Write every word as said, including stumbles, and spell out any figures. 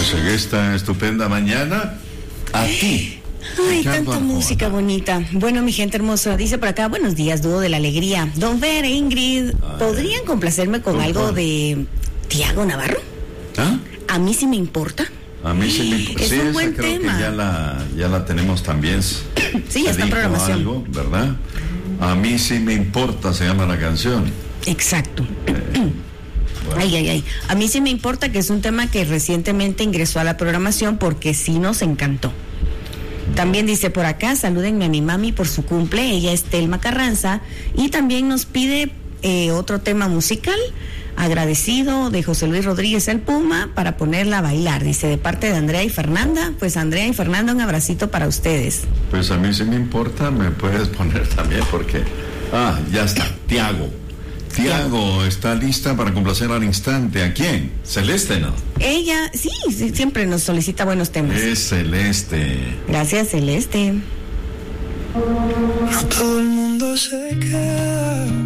Pues en esta estupenda mañana, a ti. Ay, tanta música bonita. Bueno, mi gente hermosa, dice por acá, buenos días, dúo de la alegría. Don Fer e Ingrid, ¿podrían complacerme con algo de Tiago Navarro? ¿Ah? A mí sí me importa. A mí sí me importa. Es Sí, un esa buen creo tema. que ya la, ya la tenemos también. Sí, ya está en programación. Algo, ¿verdad? A mí sí me importa, se llama la canción. Exacto. Eh, bueno. Ay, ay, ay. A mí sí me importa, que es un tema que recientemente ingresó a la programación porque sí nos encantó. También dice por acá, salúdenme a mi mami por su cumple, ella es Telma Carranza, y también nos pide eh, otro tema musical, agradecido, de José Luis Rodríguez el Puma, para ponerla a bailar, dice, de parte de Andrea y Fernanda. Pues Andrea y Fernanda, un abracito para ustedes. Pues a mí sí me importa, me puedes poner también porque... Ah, ya está, Tiago. Tiago está lista para complacer al instante. ¿A quién? Celeste, ¿no? Ella, sí, sí, siempre nos solicita buenos temas. Es Celeste. Gracias, Celeste. No todo el mundo se queda